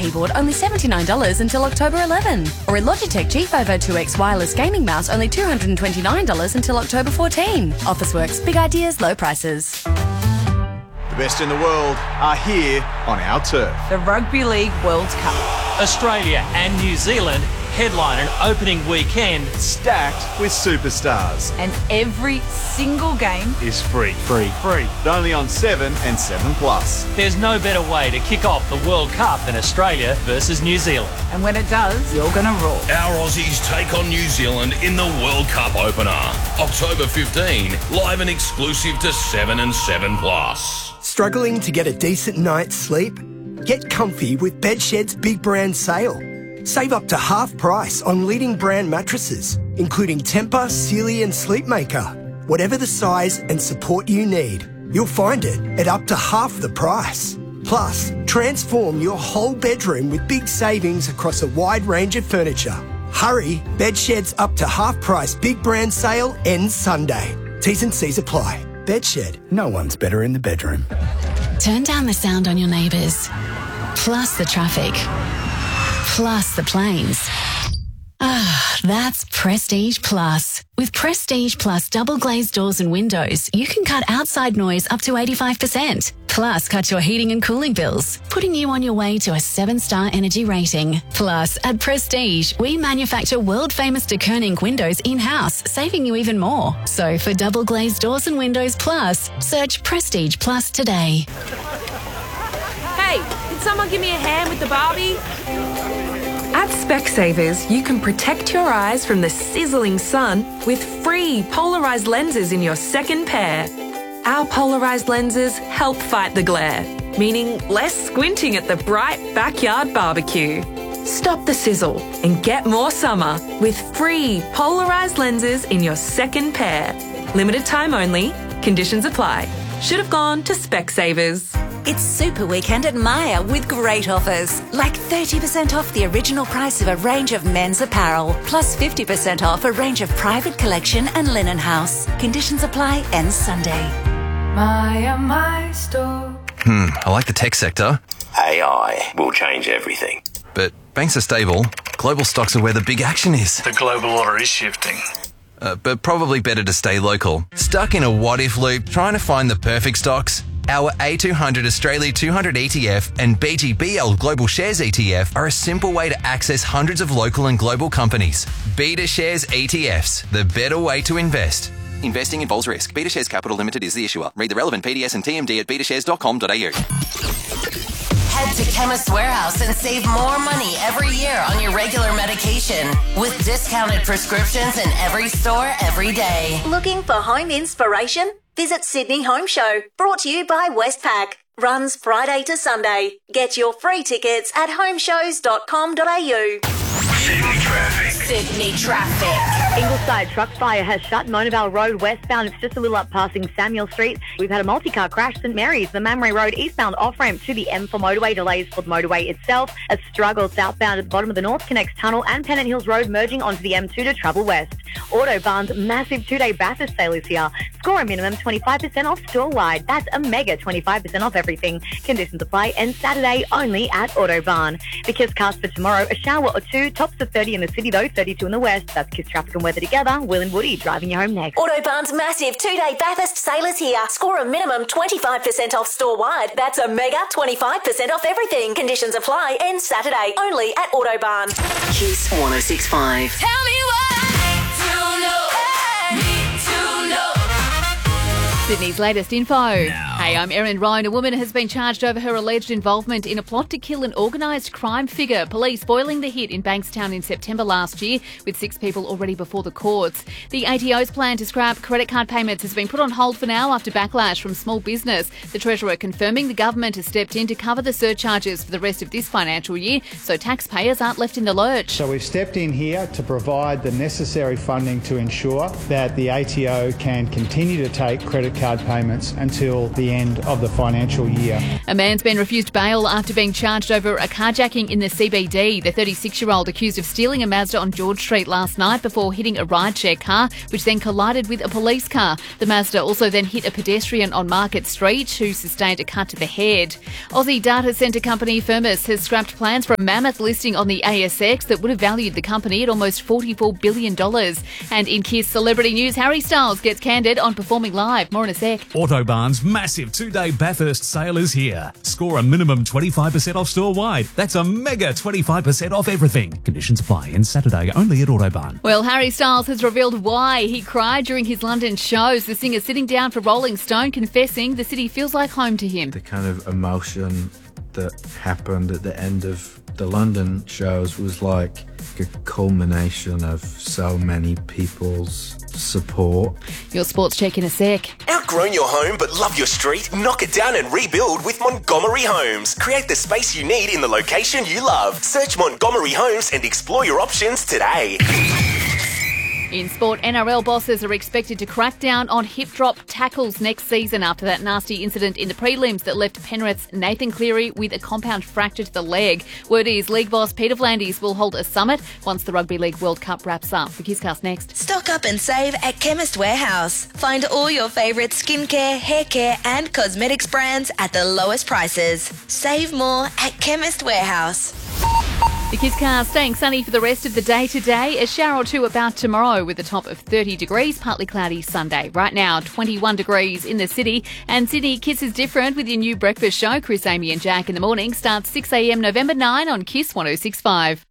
keyboard only $79 until October 11. Or a Logitech G502 2X wireless gaming mouse only $229 until October 14. Officeworks, big ideas, low prices. The best in the world are here on our turf. The Rugby League World Cup. Australia and New Zealand headline an opening weekend Stacked with superstars. And every single game Is free. Only on 7 and 7 Plus. There's no better way to kick off the World Cup than Australia versus New Zealand. And when it does, you're going to roar. Our Aussies take on New Zealand in the World Cup opener. October 15, live and exclusive to 7 and 7 Plus. Struggling to get a decent night's sleep? Get comfy with Bedshed's big brand sale. Save up to half price on leading brand mattresses, including Tempur, Sealy and Sleepmaker. Whatever the size and support you need, you'll find it at up to half the price. Plus, transform your whole bedroom with big savings across a wide range of furniture. Hurry, Bedshed's up to half price big brand sale ends Sunday. T's and C's apply. Bedshed, no one's better in the bedroom. Turn down the sound on your neighbours, plus the traffic, plus the planes. That's Prestige Plus. With Prestige Plus double glazed doors and windows, you can cut outside noise up to 85%. Plus, cut your heating and cooling bills, putting you on your way to a 7-star energy rating. Plus, at Prestige, we manufacture world-famous de Koning windows in-house, saving you even more. So, for double glazed doors and windows plus, search Prestige Plus today. Hey, can someone give me a hand with the Barbie? At Specsavers, you can protect your eyes from the sizzling sun with free polarised lenses in your second pair. Our polarised lenses help fight the glare, meaning less squinting at the bright backyard barbecue. Stop the sizzle and get more summer with free polarised lenses in your second pair. Limited time only. Conditions apply. Should have gone to Specsavers. It's Super Weekend at Myer with great offers, like 30% off the original price of a range of men's apparel, plus 50% off a range of private collection and linen house. Conditions apply, ends Sunday. Myer, my store. I like the tech sector. AI will change everything. But banks are stable. Global stocks are where the big action is. The global order is shifting. But probably better to stay local. Stuck in a what-if loop trying to find the perfect stocks? Our A200 Australia 200 ETF and BGBL Global Shares ETF are a simple way to access hundreds of local and global companies. Beta Shares ETFs, the better way to invest. Investing involves risk. Beta Shares Capital Limited is the issuer. Read the relevant PDS and TMD at betashares.com.au. Head to Chemist Warehouse and save more money every year on your regular medication with discounted prescriptions in every store every day. Looking for home inspiration? Visit Sydney Home Show, brought to you by Westpac. Runs Friday to Sunday. Get your free tickets at homeshows.com.au. Sydney traffic. Ingleside truck fire has shut Monavale Road westbound. It's just a little up passing Samuel Street. We've had a multi-car crash. St Mary's, the Mamre Road eastbound off-ramp to the M4 motorway. Delays for the motorway itself. A struggle southbound at the bottom of the North Connects Tunnel and Pennant Hills Road merging onto the M2 to travel west. Autobarn's massive 2-day Bathurst sale is here. Score a minimum 25% off store-wide. That's a mega 25% off everything. Conditions apply and Saturday only at Autobarn. The KISS cast for tomorrow, a shower or two. Tops of 30 in the city though, 32 in the west. That's KISS traffic and weather together. Will and Woody driving you home next. Autobarn's massive 2-day Bathurst sale is here. Score a minimum 25% off store-wide. That's a mega 25% off everything. Conditions apply and Saturday only at Autobarn. KISS 106.5. Tell me what I need to know. Sydney's latest info. Hey, I'm Erin Ryan. A woman has been charged over her alleged involvement in a plot to kill an organised crime figure. Police foiling the hit in Bankstown in September last year, with 6 people already before the courts. The ATO's plan to scrap credit card payments has been put on hold for now after backlash from small business. The Treasurer confirming the government has stepped in to cover the surcharges for the rest of this financial year, so taxpayers aren't left in the lurch. So we've stepped in here to provide the necessary funding to ensure that the ATO can continue to take credit card payments until the end of the financial year. A man's been refused bail after being charged over a carjacking in the CBD. The 36-year-old accused of stealing a Mazda on George Street last night before hitting a rideshare car, which then collided with a police car. The Mazda also then hit a pedestrian on Market Street, who sustained a cut to the head. Aussie data centre company Firmus has scrapped plans for a mammoth listing on the ASX that would have valued the company at almost $44 billion. And in KISS celebrity news, Harry Styles gets candid on performing live. More in a sec. Autobarn's massive 2-day Bathurst sale is here. Score a minimum 25% off store-wide. That's a mega 25% off everything. Conditions apply. And Saturday only at Autobarn. Well, Harry Styles has revealed why he cried during his London shows. The singer sitting down for Rolling Stone, confessing the city feels like home to him. The kind of emotion that happened at the end of the London shows was like a culmination of so many people's support. Your sports check in a sec. Outgrown your home but love your street? Knock it down and rebuild with Montgomery Homes. Create the space you need in the location you love. Search Montgomery Homes and explore your options today. In sport, NRL bosses are expected to crack down on hip-drop tackles next season after that nasty incident in the prelims that left Penrith's Nathan Cleary with a compound fracture to the leg. Word is League boss Peter V'landys will hold a summit once the Rugby League World Cup wraps up. The KISScast next. Stock up and save at Chemist Warehouse. Find all your favourite skincare, hair care and cosmetics brands at the lowest prices. Save more at Chemist Warehouse. The KISScast staying sunny for the rest of the day today. A shower or two about tomorrow with a top of 30 degrees, partly cloudy Sunday. Right now, 21 degrees in the city. And Sydney, KISS is different with your new breakfast show. Chris, Amy and Jack in the morning starts 6 a.m. November 9 on KISS 106.5.